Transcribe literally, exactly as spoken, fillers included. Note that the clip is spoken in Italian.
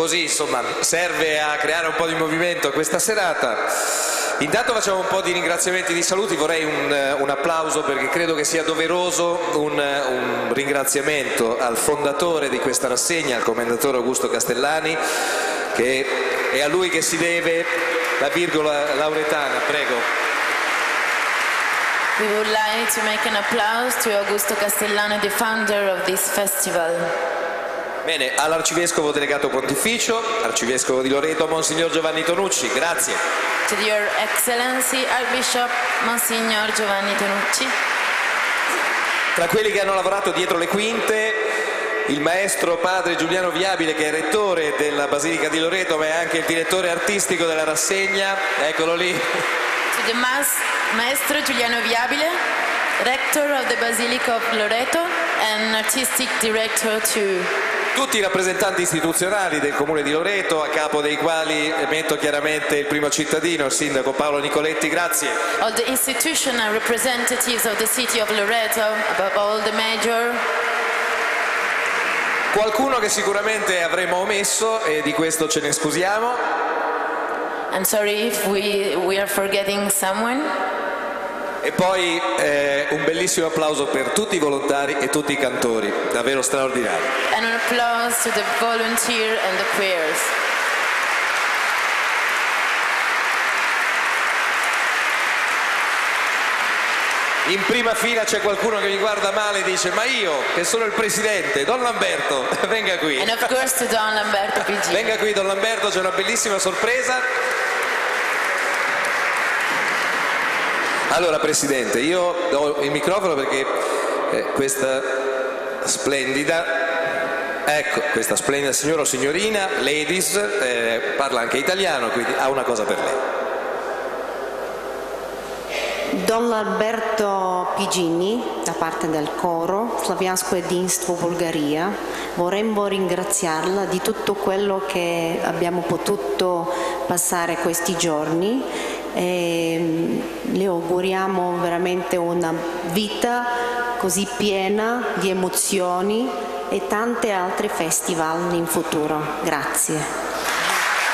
così insomma serve a creare un po' di movimento a questa serata. Intanto facciamo un po' di ringraziamenti e di saluti, vorrei un, un applauso perché credo che sia doveroso un, un ringraziamento al fondatore di questa rassegna, al commendatore Augusto Castellani, che è a lui che si deve la virgola lauretana, prego. We would like to make an applause to Augusto Castellano, the founder of this festival. Bene, all'Arcivescovo Delegato Pontificio, Arcivescovo di Loreto, Monsignor Giovanni Tonucci, grazie. To Your Excellency, Archbishop Monsignor Giovanni Tonucci. Tra quelli che hanno lavorato dietro le quinte, il maestro padre Giuliano Viabile, che è rettore della Basilica di Loreto, ma è anche il direttore artistico della rassegna, eccolo lì. To the mas Maestro Giuliano Viabile, rector of the Basilica of Loreto and artistic director too. Tutti i rappresentanti istituzionali del Comune di Loreto, a capo dei quali metto chiaramente il primo cittadino, il sindaco Paolo Nicoletti, grazie. All the institutional representatives of the city of Loreto, above all the mayor. Qualcuno che sicuramente avremmo omesso e di questo ce ne scusiamo. I'm sorry if we, we are forgetting someone. E poi eh, un bellissimo applauso per tutti i volontari e tutti i cantori, davvero straordinari. And an applause to the volunteer and the choirs. In prima fila c'è qualcuno che mi guarda male e dice: ma io, che sono il presidente, Don Lamberto, venga qui. And of course to Don Lamberto P G. Venga qui Don Lamberto, c'è una bellissima sorpresa. Allora Presidente, io ho il microfono perché eh, questa splendida, ecco, questa splendida signora o signorina, ladies, eh, parla anche italiano, quindi ha una cosa per lei. Don Lamberto Pigini, da parte del coro Slaviansko Jedinstvo Bulgaria, vorremmo ringraziarla di tutto quello che abbiamo potuto passare questi giorni. E le auguriamo veramente una vita così piena di emozioni e tante altre festival in futuro. Grazie.